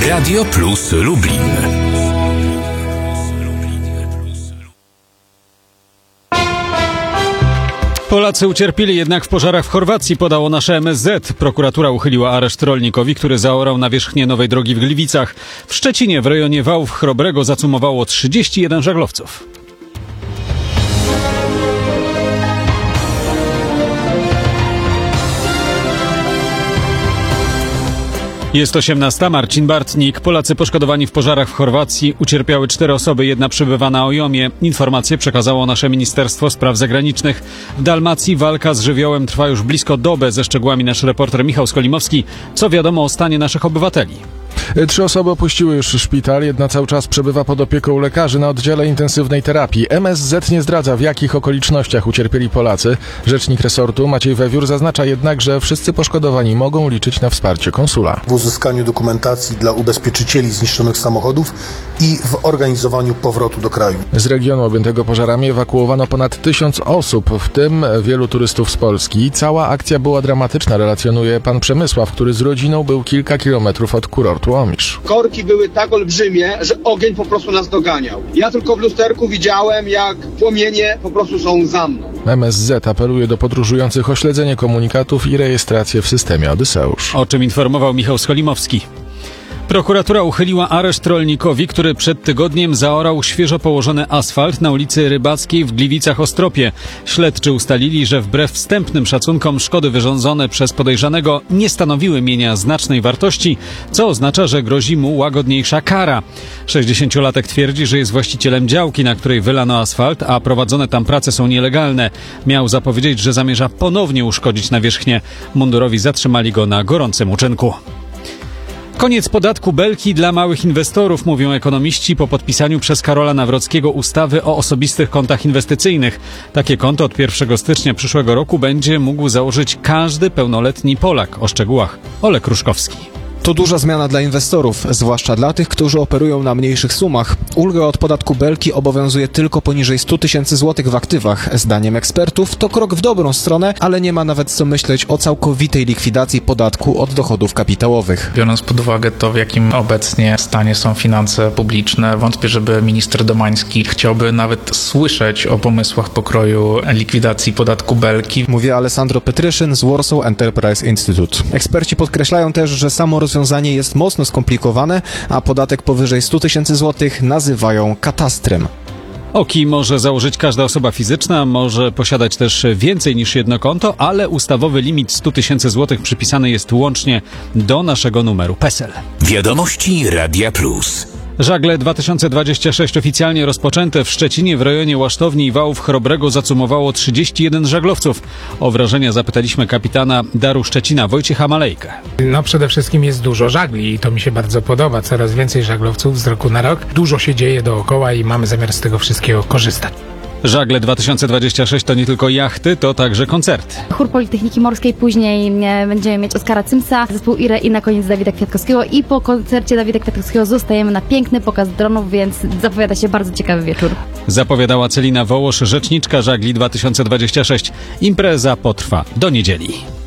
Radio Plus Lublin. Polacy ucierpieli jednak w pożarach w Chorwacji, podało nasze MSZ. Prokuratura uchyliła areszt rolnikowi, który zaorał nawierzchnię nowej drogi w Gliwicach. W Szczecinie w rejonie Wałów Chrobrego zacumowało 31 żaglowców. Jest 18. Marcin Bartnik. Polacy poszkodowani w pożarach w Chorwacji. Ucierpiały 4 osoby, jedna przebywa na Ojomie. Informacje przekazało nasze Ministerstwo Spraw Zagranicznych. W Dalmacji walka z żywiołem trwa już blisko dobę. Ze szczegółami nasz reporter Michał Skolimowski. Co wiadomo o stanie naszych obywateli? 3 osoby opuściły już szpital, jedna cały czas przebywa pod opieką lekarzy na oddziale intensywnej terapii. MSZ nie zdradza, w jakich okolicznościach ucierpieli Polacy. Rzecznik resortu Maciej Wewiór zaznacza jednak, że wszyscy poszkodowani mogą liczyć na wsparcie konsula. W uzyskaniu dokumentacji dla ubezpieczycieli zniszczonych samochodów i w organizowaniu powrotu do kraju. Z regionu objętego pożarami ewakuowano ponad 1000 osób, w tym wielu turystów z Polski. Cała akcja była dramatyczna, relacjonuje pan Przemysław, który z rodziną był kilka kilometrów od kurortu Omisz. Korki były tak olbrzymie, że ogień po prostu nas doganiał. Ja tylko w lusterku widziałem, jak płomienie po prostu są za mną. MSZ apeluje do podróżujących o śledzenie komunikatów i rejestrację w systemie Odyseusz. O czym informował Michał Skolimowski. Prokuratura uchyliła areszt rolnikowi, który przed tygodniem zaorał świeżo położony asfalt na ulicy Rybackiej w Gliwicach-Ostropie. Śledczy ustalili, że wbrew wstępnym szacunkom szkody wyrządzone przez podejrzanego nie stanowiły mienia znacznej wartości, co oznacza, że grozi mu łagodniejsza kara. 60-latek twierdzi, że jest właścicielem działki, na której wylano asfalt, a prowadzone tam prace są nielegalne. Miał zapowiedzieć, że zamierza ponownie uszkodzić nawierzchnię. Mundurowi zatrzymali go na gorącym uczynku. Koniec podatku Belki dla małych inwestorów, mówią ekonomiści po podpisaniu przez Karola Nawrockiego ustawy o osobistych kontach inwestycyjnych. Takie konto od 1 stycznia przyszłego roku będzie mógł założyć każdy pełnoletni Polak. O szczegółach Olek Ruszkowski. To duża zmiana dla inwestorów, zwłaszcza dla tych, którzy operują na mniejszych sumach. Ulga od podatku Belki obowiązuje tylko poniżej 100 000 złotych w aktywach. Zdaniem ekspertów to krok w dobrą stronę, ale nie ma nawet co myśleć o całkowitej likwidacji podatku od dochodów kapitałowych. Biorąc pod uwagę to, w jakim obecnie stanie są finanse publiczne, wątpię, żeby minister Domański chciałby nawet słyszeć o pomysłach pokroju likwidacji podatku Belki. Mówi Alessandro Petryszyn z Warsaw Enterprise Institute. Eksperci podkreślają też, że samo rozwiązanie jest mocno skomplikowane, a podatek powyżej 100 000 złotych nazywają katastrem. OKI może założyć każda osoba fizyczna, może posiadać też więcej niż jedno konto, ale ustawowy limit 100 000 złotych przypisany jest łącznie do naszego numeru PESEL. Wiadomości Radia Plus. Żagle 2026 oficjalnie rozpoczęte. W Szczecinie w rejonie Łasztowni i Wałów Chrobrego zacumowało 31 żaglowców. O wrażenia zapytaliśmy kapitana Daru Szczecina Wojciecha Malejkę. Przede wszystkim jest dużo żagli i to mi się bardzo podoba. Coraz więcej żaglowców z roku na rok. Dużo się dzieje dookoła i mamy zamiar z tego wszystkiego korzystać. Żagle 2026 to nie tylko jachty, to także koncerty. Chór Politechniki Morskiej, później będziemy mieć Oskara Cymsa, zespół IRE i na koniec Dawida Kwiatkowskiego. I po koncercie Dawida Kwiatkowskiego zostajemy na piękny pokaz dronów, więc zapowiada się bardzo ciekawy wieczór. Zapowiadała Celina Wołosz, rzeczniczka Żagli 2026. Impreza potrwa do niedzieli.